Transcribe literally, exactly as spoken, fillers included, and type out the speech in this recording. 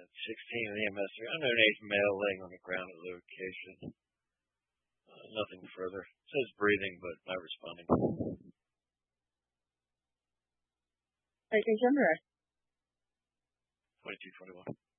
sixteen in the E M S. Underneath male laying on the ground at location. Uh, nothing further. It says breathing, but not responding. Citation number. twenty-two twenty-one.